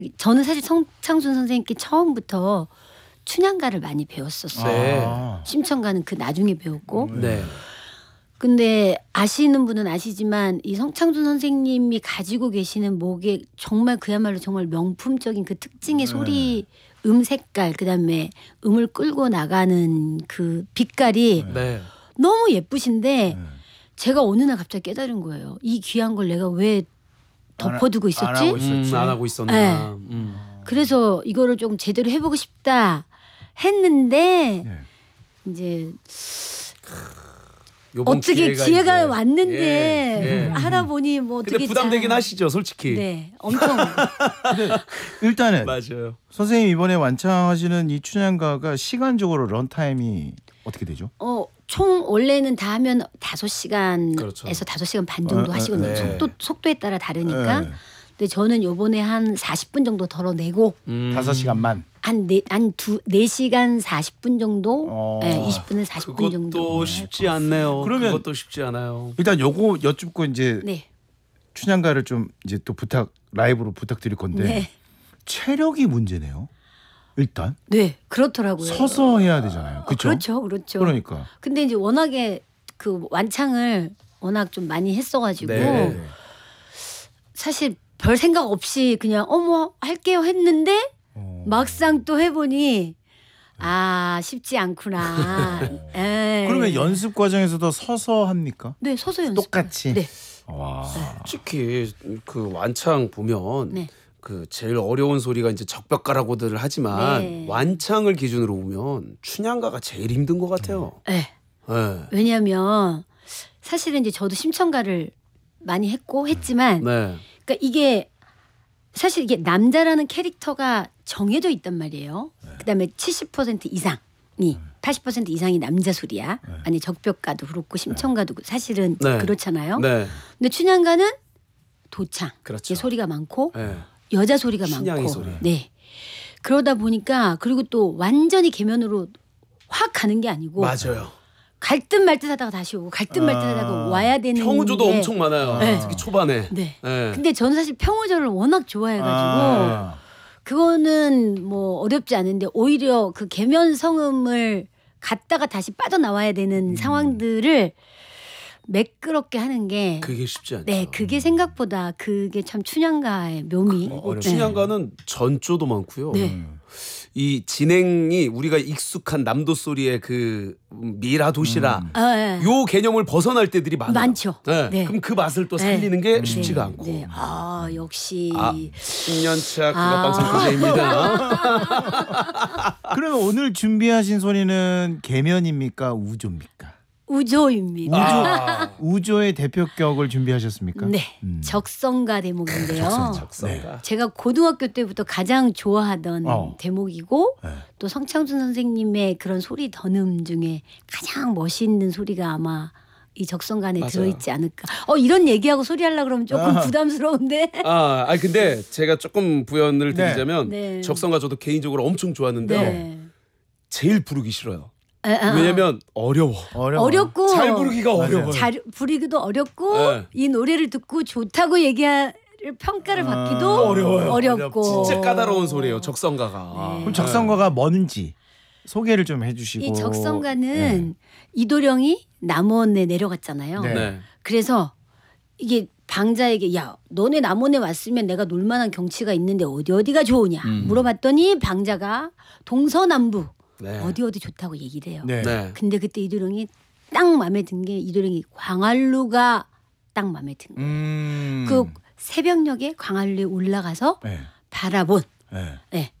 저는 사실 성창순 선생님께 처음부터 춘향가를 많이 배웠었어요. 네. 심청가는 그 나중에 배웠고. 네. 근데 아시는 분은 아시지만 이 성창순 선생님이 가지고 계시는 목에 정말 그야말로 정말 명품적인 그 특징의 소리 색깔 그다음에 음을 끌고 나가는 그 빛깔이 네. 너무 예쁘신데 제가 어느 날 갑자기 깨달은 거예요. 이 귀한 걸 내가 왜 덮어두고 있었지? 안 하고 있었지. 안 하고 있었나. 네. 그래서 이거를 조금 제대로 해보고 싶다 했는데 이제 요번 어떻게 기회가 이제, 왔는데 예. 하다 보니 뭐 근데 어떻게 부담되긴 잘- 하시죠, 솔직히. 네, 엄청 일단은 맞아요. 선생님 이번에 완창하시는 이 춘향가가 시간적으로 런타임이 어떻게 되죠? 총 원래는 다 하면 5시간에서 그렇죠. 5시간 반 정도 하시거든요. 네. 속도에 따라 다르니까. 네. 근데 저는 요번에 한 40분 정도 덜어내고 5시간만. 한 4시간 40분 정도, 어. 네, 20분에서 40분 정도. 그것도 쉽지 않네요. 그러면- 그것도 쉽지 않아요. 일단 요거 여쭙고 이제 네, 춘향가를 좀 이제 또 라이브로 부탁드릴 건데 네, 체력이 문제네요. 일단 네, 그렇더라고요. 서서 해야 되잖아요. 그렇죠? 그렇죠, 그렇죠. 그러니까. 근데 이제 워낙에 그 완창을 워낙 좀 많이 했어가지고 네. 사실 별 생각 없이 그냥 어머 할게요 했는데 막상 또 해보니 쉽지 않구나. 에. 그러면 연습 과정에서도 서서 합니까? 네, 서서 연습. 똑같이. 네. 와. 솔직히 그 완창 보면 네. 그 제일 어려운 소리가 이제 적벽가라고들 하지만 네. 완창을 기준으로 보면 춘향가가 제일 힘든 것 같아요. 네. 네. 왜냐하면 사실은 이제 저도 심청가를 많이 했지만 네. 그러니까 이게 사실 이게 남자라는 캐릭터가 정해져 있단 말이에요. 그다음에 70% 이상이 80% 이상이 남자 소리야. 아니 적벽가도 그렇고 심청가도 사실은 네. 그렇잖아요. 네. 근데 춘향가는 도창, 그렇죠. 이게 소리가 많고 네. 여자 소리가 신양의 많고, 소리. 네. 그러다 보니까 그리고 또 완전히 계면으로 확 가는 게 아니고 맞아요. 갈 듯 말 듯 하다가 다시 오고 갈 듯 말 듯 하다가 와야 되는 평우조도 게 엄청 많아요. 네. 특히 초반에. 네. 네. 근데 저는 사실 평우절을 워낙 좋아해가지고 그거는 뭐 어렵지 않은데 오히려 그 계면 성음을 갔다가 다시 빠져나와야 되는 상황들을 매끄럽게 하는 게 그게 쉽지 않죠. 네, 그게 생각보다 그게 참 춘향가의 묘미. 춘향가는 전조도 많고요. 네. 이 진행이 우리가 익숙한 남도 소리의 그 미라 도시라 네. 요 개념을 벗어날 때들이 많아요. 많죠. 네. 네. 그럼 그 맛을 또 네. 살리는 게 쉽지가 않고. 네. 역시 10년차 국악방송 DJ입니다. 그러면 오늘 준비하신 소리는 계면입니까? 우조입니까? 우조입니다. 우조의 대표격을 준비하셨습니까? 네, 적성가 대목인데요. 적성가. 제가 고등학교 때부터 가장 좋아하던 대목이고 네. 또 성창순 선생님의 그런 소리 던음 중에 가장 멋있는 소리가 아마 이 적성가 안에 맞아요. 들어있지 않을까. 이런 얘기하고 소리 하려고 그러면 조금 부담스러운데. 근데 제가 조금 부연을 네. 드리자면 네. 적성가 저도 개인적으로 엄청 좋았는데요. 네. 제일 부르기 싫어요. 왜냐면 어려워. 어렵고 잘 부르기가 어려워요. 잘 부르기도 어렵고 네. 이 노래를 듣고 좋다고 얘기할 평가를 받기도 어려워요. 어렵고 진짜 까다로운 소리예요. 적성가가. 그럼 적성가가 뭔지 소개를 좀 해주시고. 이 적성가는 이도령이 남원에 내려갔잖아요. 네. 네. 그래서 이게 방자에게 야 너네 남원에 왔으면 내가 놀만한 경치가 있는데 어디가 좋으냐 물어봤더니 방자가 동서남북 네. 어디 좋다고 얘기를 해요. 네. 네. 근데 그때 이도령이 딱 마음에 든 게 이도령이 광안루가 딱 마음에 든 거예요. 그 새벽녘에 광안루에 올라가서 네. 바라본 네.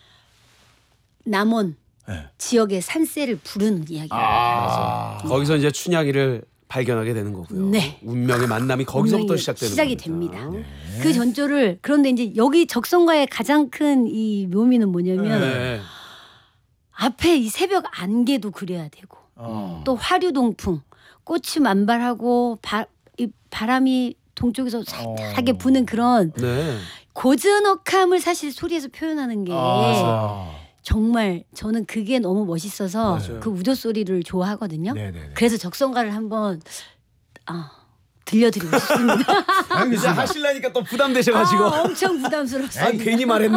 남원 네. 지역의 산세를 부르는 이야기예요. 거기서 이제 춘향이를 발견하게 되는 거고요. 네. 운명의 만남이 거기서부터 시작되는 시작이 겁니다. 됩니다. 그 전조를 그런데 이제 여기 적성가의 가장 큰 이 묘미는 뭐냐면 네. 앞에 이 새벽 안개도 그려야 되고 또 화류동풍 꽃이 만발하고 이 바람이 동쪽에서 살짝하게 부는 그런 네. 고즈넉함을 사실 소리에서 표현하는 게 아. 정말 저는 그게 너무 멋있어서 맞아요. 그 우조 소리를 좋아하거든요. 네네네. 그래서 적성가를 한번 들려드리고 싶습니다. 이제 하실라니까 또 부담되셔가지고 엄청 부담스럽습니다. 괜히 말했네.